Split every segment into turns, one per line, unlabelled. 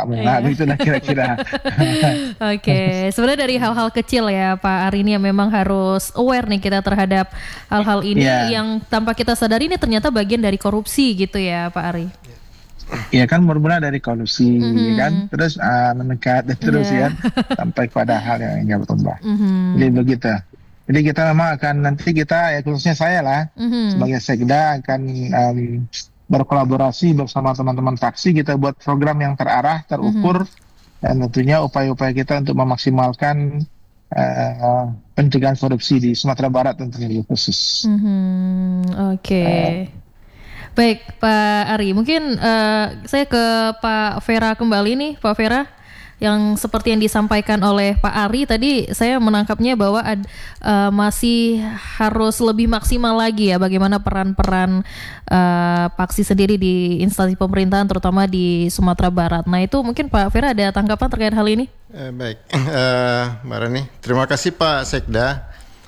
bapakmu. Nah, begitulah kira-kira.
Oke, sebenarnya dari hal-hal kecil ya Pak Ari ini yang memang harus aware nih kita terhadap hal-hal ini
Ya,
yang tanpa kita sadari ini ternyata bagian dari korupsi gitu ya Pak Ari.
ya kan bermula dari kolusi, ya kan,
Mhm.
terus meningkat dan terus
Iya.
ya sampai pada hal yang hingga berubah. Jadi
Mhm.
begitu. Jadi kita memang akan nanti kita ya khususnya saya lah
Mhm.
sebagai sekda akan berkolaborasi bersama teman-teman taksi kita buat program yang terarah,
Mhm.
terukur dan tentunya upaya-upaya kita untuk memaksimalkan eh, pencegahan korupsi di Sumatera Barat tentunya lebih khusus.
Mhm. Oke.
Eh,
Baik, Pak Ari. Mungkin saya ke Pak Vera kembali nih, Pak Vera. Yang seperti yang disampaikan oleh Pak Ari tadi, saya menangkapnya bahwa masih harus lebih maksimal lagi ya, bagaimana peran-peran Paksi sendiri di instansi pemerintahan, terutama di Sumatera Barat. Nah itu mungkin Pak Vera ada tanggapan terkait hal ini?
Baik, Mbak Rani. Terima kasih Pak Sekda.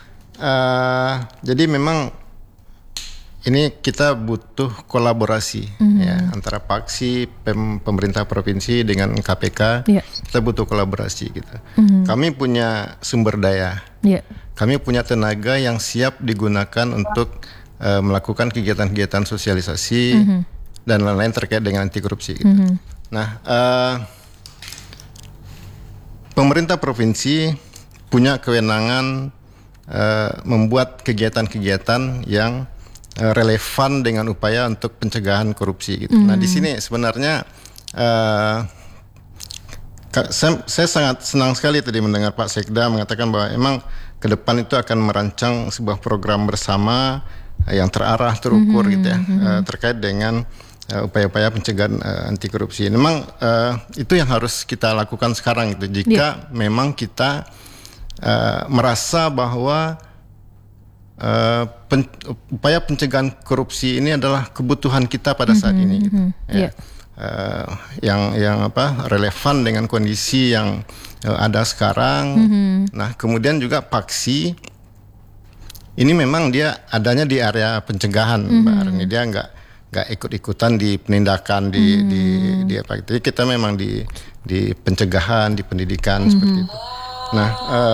Jadi memang ini kita butuh kolaborasi ya antara Paksi, pemerintah provinsi dengan KPK.
Iya.
Kita butuh kolaborasi gitu. Kami punya sumber daya,
Iya.
kami punya tenaga yang siap digunakan untuk melakukan kegiatan-kegiatan sosialisasi dan lain-lain terkait dengan anti korupsi gitu. Nah, pemerintah provinsi punya kewenangan membuat kegiatan-kegiatan yang relevan dengan upaya untuk pencegahan korupsi gitu. Nah, di sini sebenarnya saya sangat senang sekali tadi mendengar Pak Sekda mengatakan bahwa emang ke depan itu akan merancang sebuah program bersama yang terarah, terukur gitu ya, terkait dengan upaya-upaya pencegahan anti korupsi. Memang itu yang harus kita lakukan sekarang gitu. Jika memang kita merasa bahwa upaya pencegahan korupsi ini adalah kebutuhan kita pada saat ini gitu. Ya. Yang relevan dengan kondisi yang ada sekarang. Nah, kemudian juga Paksi ini memang dia adanya di area pencegahan, Mbak Arni. Dia nggak ikut-ikutan di penindakan di apa gitu. Jadi kita memang di pencegahan, di pendidikan seperti itu. Nah,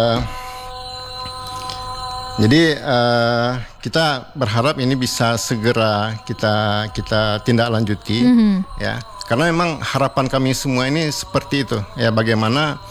jadi kita berharap ini bisa segera kita tindak lanjuti ya, karena memang harapan kami semua ini seperti itu ya, bagaimana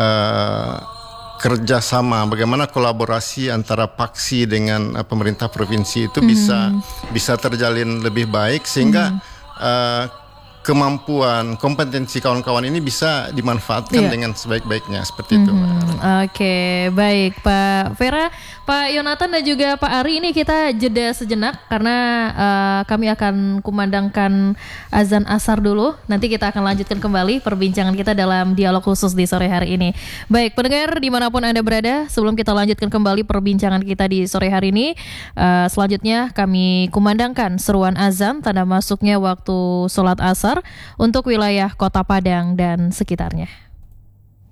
kerjasama, bagaimana kolaborasi antara Paksi dengan pemerintah provinsi itu bisa terjalin lebih baik sehingga kemampuan, kompetensi kawan-kawan ini bisa dimanfaatkan dengan sebaik-baiknya seperti itu.
Oke, baik Pak Vera, Pak Yonatan dan juga Pak Ari, ini kita jeda sejenak karena kami akan kumandangkan azan asar dulu. Nanti kita akan lanjutkan kembali perbincangan kita dalam dialog khusus di sore hari ini. Baik, pendengar dimanapun Anda berada, sebelum kita lanjutkan kembali perbincangan kita di sore hari ini, selanjutnya kami kumandangkan seruan azan tanda masuknya waktu sholat asar untuk wilayah Kota Padang dan sekitarnya.